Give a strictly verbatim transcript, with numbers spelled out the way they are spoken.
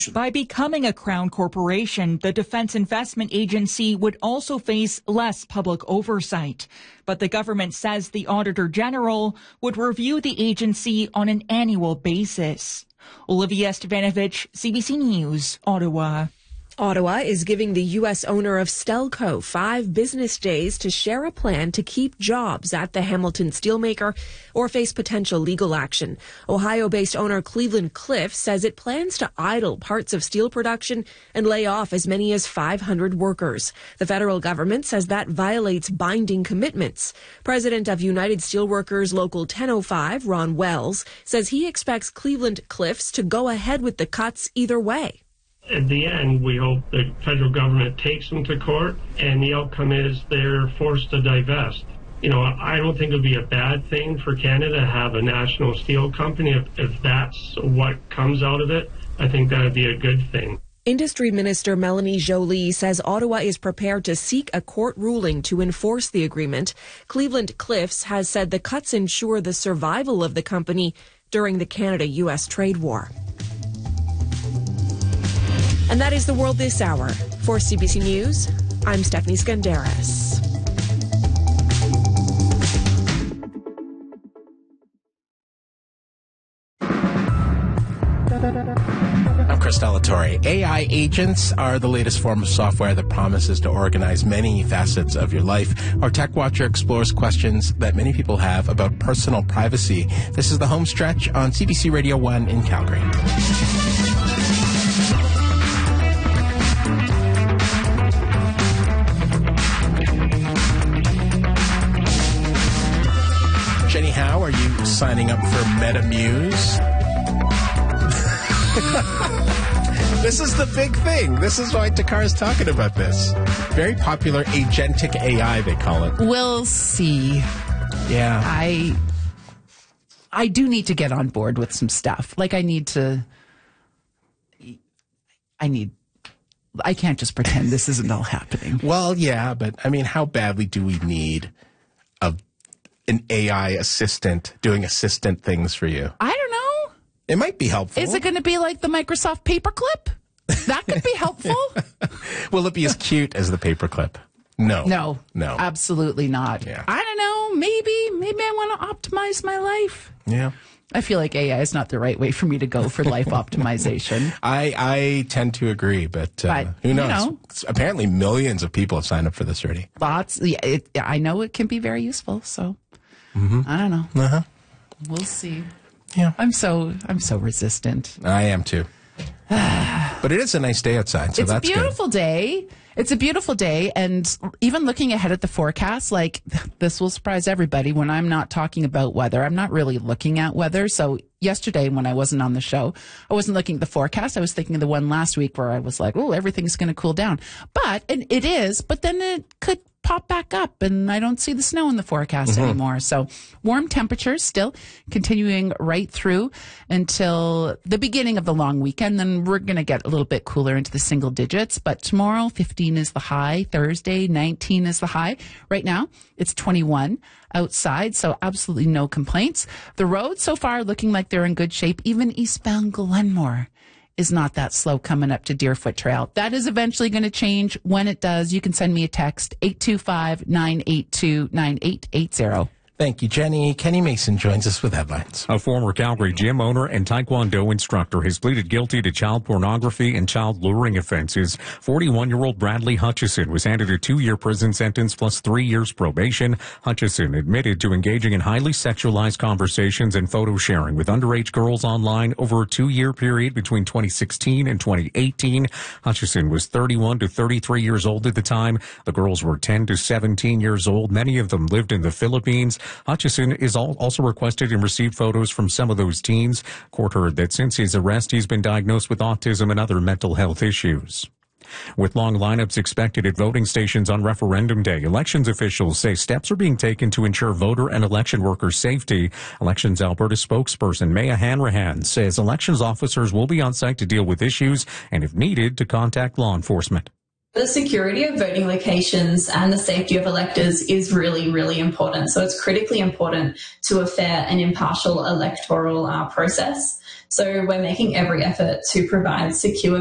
By becoming a Crown corporation, the Defense Investment Agency would also face less public oversight. But the government says the Auditor General would review the agency on an annual basis. Olivia Stevanovich, C B C News, Ottawa. Ottawa is giving the U S owner of Stelco five business days to share a plan to keep jobs at the Hamilton steelmaker or face potential legal action. Ohio-based owner Cleveland Cliffs says it plans to idle parts of steel production and lay off as many as five hundred workers. The federal government says that violates binding commitments. President of United Steelworkers Local ten oh five, Ron Wells, says he expects Cleveland Cliffs to go ahead with the cuts either way. At the end, we hope the federal government takes them to court, and the outcome is they're forced to divest. You know, I don't think it would be a bad thing for Canada to have a national steel company. If, if that's what comes out of it, I think that would be a good thing. Industry Minister Melanie Joly says Ottawa is prepared to seek a court ruling to enforce the agreement. Cleveland Cliffs has said the cuts ensure the survival of the company during the Canada-U S trade war. And that is the world this hour. For C B C News, I'm Stephanie Skandaris. I'm Chris Delatorre. A I agents are the latest form of software that promises to organize many facets of your life. Our Tech Watcher explores questions that many people have about personal privacy. This is the home stretch on C B C Radio one in Calgary. Jenny, how are you signing up for MetaMuse? This is the big thing. This is why Takar's talking about this. Very popular agentic A I, they call it. We'll see. Yeah. I I do need to get on board with some stuff. Like I need to I need I can't just pretend this isn't all happening. Well, yeah, but I mean, how badly do we need a an A I assistant doing assistant things for you? I don't know. It might be helpful. Is it going to be like the Microsoft paperclip? That could be helpful. Will it be as cute as the paperclip? No. No. No. Absolutely not. Yeah. I don't know. Maybe. Maybe I want to optimize my life. Yeah. I feel like A I is not the right way for me to go for life optimization. I I tend to agree, but, uh, But, who knows? you know. Apparently millions of people have signed up for this already. Lots. Yeah, it, I know it can be very useful, so Mm-hmm. I don't know. Uh-huh. We'll see. Yeah. I'm so I'm so resistant. I am too. But it is a nice day outside, so it's that's a beautiful good. day. It's a beautiful day, and even looking ahead at the forecast, like this will surprise everybody. When I'm not talking about weather, I'm not really looking at weather. So yesterday, when I wasn't on the show, I wasn't looking at the forecast. I was thinking of the one last week where I was like, "Oh, everything's going to cool down," but and it is. But then it could pop back up, and I don't see the snow in the forecast mm-hmm. anymore. So warm temperatures still continuing right through until the beginning of the long weekend. Then we're going to get a little bit cooler into the single digits. But tomorrow, fifteen is the high. Thursday, nineteen is the high. Right now, it's twenty-one outside, so absolutely no complaints. The roads so far looking like they're in good shape. Even eastbound Glenmore is not that slow coming up to Deerfoot Trail. That is eventually going to change. When it does, you can send me a text, eight two five, nine eight two, nine eight eight zero. Thank you, Jenny. Kenny Mason joins us with headlines. A former Calgary gym owner and Taekwondo instructor has pleaded guilty to child pornography and child luring offenses. forty-one-year-old Bradley Hutchison was handed a two-year prison sentence plus three years probation. Hutchison admitted to engaging in highly sexualized conversations and photo sharing with underage girls online over a two-year period between twenty sixteen and twenty eighteen. Hutchison was thirty-one to thirty-three years old at the time. The girls were ten to seventeen years old. Many of them lived in the Philippines. Hutchison is also requested and received photos from some of those teens. Court heard that since his arrest, he's been diagnosed with autism and other mental health issues. With long lineups expected at voting stations on referendum day, elections officials say steps are being taken to ensure voter and election workers' safety. Elections Alberta spokesperson Maya Hanrahan says elections officers will be on site to deal with issues and, if needed, to contact law enforcement. The security of voting locations and the safety of electors is really, really important. So it's critically important to a fair and impartial electoral uh, process. So we're making every effort to provide secure